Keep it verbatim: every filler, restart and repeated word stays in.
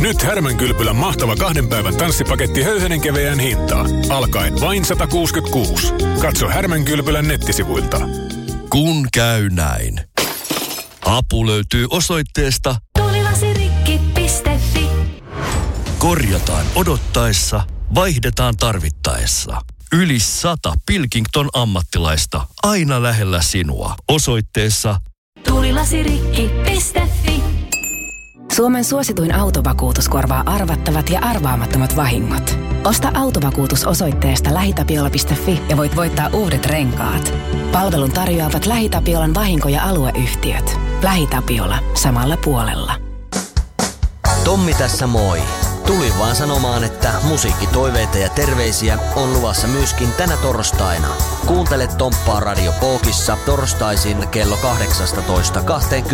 Nyt Härmänkylpylän mahtava kahden päivän tanssipaketti höyhenen keveään hintaan. Alkaen vain sata kuusikymmentäkuusi. Katso Härmänkylpylän nettisivuilta. Kun käy näin. Apu löytyy osoitteesta tuulilasirikki piste fi. Korjataan odottaessa, vaihdetaan tarvittaessa. Yli sata Pilkington ammattilaista aina lähellä sinua. Osoitteessa tuulilasirikki piste fi. Suomen suosituin autovakuutus korvaa arvattavat ja arvaamattomat vahingot. Osta autovakuutus osoitteesta lähitapiola piste fi ja voit voittaa uudet renkaat. Palvelun tarjoavat LähiTapiolan vahinko- ja alueyhtiöt. LähiTapiola. Samalla puolella. Tommi tässä moi. Tulin vaan sanomaan, että musiikkitoiveita ja terveisiä on luvassa myöskin tänä torstaina. Kuuntele Tomppaa Radio Pookissa torstaisin kello kahdeksastatoista kaksikymmentä.